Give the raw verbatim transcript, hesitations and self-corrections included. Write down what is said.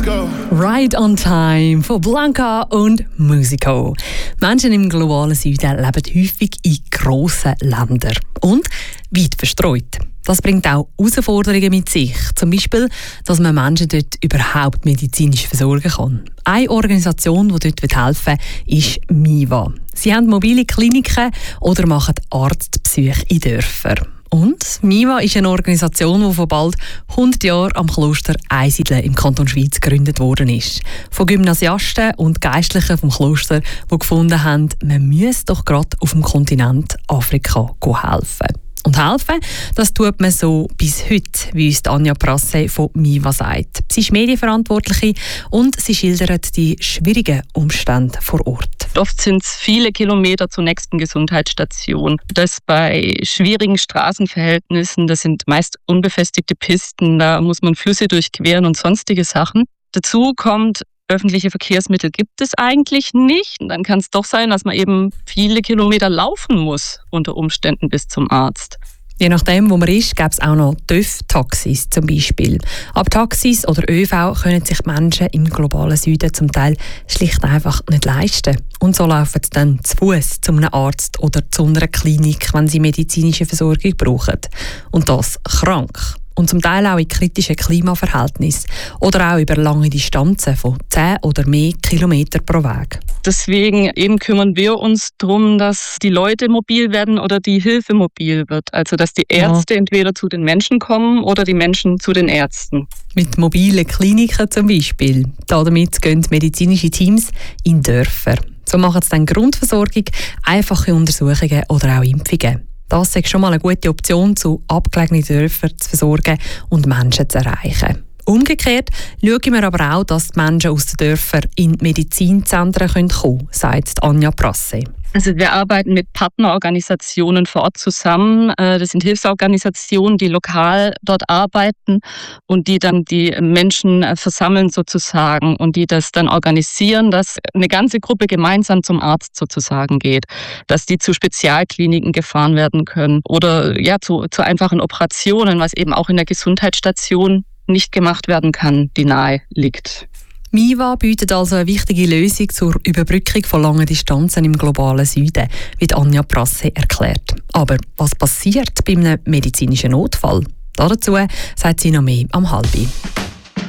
go. Right on Time von Blanca und Musico. Menschen im globalen Süden leben häufig in grossen Ländern und weit verstreut. Das bringt auch Herausforderungen mit sich. Zum Beispiel, dass man Menschen dort überhaupt medizinisch versorgen kann. Eine Organisation, die dort helfen will, ist MIWA. Sie haben mobile Kliniken oder machen Arztbesuche in Dörfern. Und MIWA ist eine Organisation, die vor bald hundert Jahren am Kloster Einsiedeln im Kanton Schwyz gegründet worden ist. Von Gymnasiasten und Geistlichen vom Kloster, die gefunden haben, man müsse doch gerade auf dem Kontinent Afrika helfen. Und helfen, das tut man so bis heute, wie uns Anja Prasse von MIWA sagt. Sie ist Medienverantwortliche und sie schildert die schwierigen Umstände vor Ort. Oft sind es viele Kilometer zur nächsten Gesundheitsstation. Das bei schwierigen Straßenverhältnissen, das sind meist unbefestigte Pisten, da muss man Flüsse durchqueren und sonstige Sachen. Dazu kommt, öffentliche Verkehrsmittel gibt es eigentlich nicht. Und dann kann es doch sein, dass man eben viele Kilometer laufen muss, unter Umständen bis zum Arzt. Je nachdem, wo man ist, gäbe es auch noch T Ö F-Taxis zum Beispiel. Aber Taxis oder ÖV können sich Menschen im globalen Süden zum Teil schlicht einfach nicht leisten. Und so laufen sie dann zu Fuß zu einem Arzt oder zu einer Klinik, wenn sie medizinische Versorgung brauchen. Und das krank. Und zum Teil auch in kritischen Klimaverhältnissen oder auch über lange Distanzen von zehn oder mehr Kilometer pro Weg. Deswegen eben kümmern wir uns darum, dass die Leute mobil werden oder die Hilfe mobil wird. Also dass die Ärzte ja. entweder zu den Menschen kommen oder die Menschen zu den Ärzten. Mit mobilen Kliniken zum Beispiel. Damit gehen medizinische Teams in Dörfer. So machen sie dann Grundversorgung, einfache Untersuchungen oder auch Impfungen. Das ist schon mal eine gute Option, zu abgelegenen Dörfern zu versorgen und Menschen zu erreichen. Umgekehrt schauen wir aber auch, dass die Menschen aus den Dörfern in Medizinzentren kommen können, sagt Anja Prasse. Also wir arbeiten mit Partnerorganisationen vor Ort zusammen. Das sind Hilfsorganisationen, die lokal dort arbeiten und die dann die Menschen versammeln sozusagen und die das dann organisieren, dass eine ganze Gruppe gemeinsam zum Arzt sozusagen geht, dass die zu Spezialkliniken gefahren werden können oder ja zu, zu einfachen Operationen, was eben auch in der Gesundheitsstation nicht gemacht werden kann, die nahe liegt. MIWA bietet also eine wichtige Lösung zur Überbrückung von langen Distanzen im globalen Süden, wie Anja Prasse erklärt. Aber was passiert bei einem medizinischen Notfall? Dazu sagt sie noch mehr am Halbi.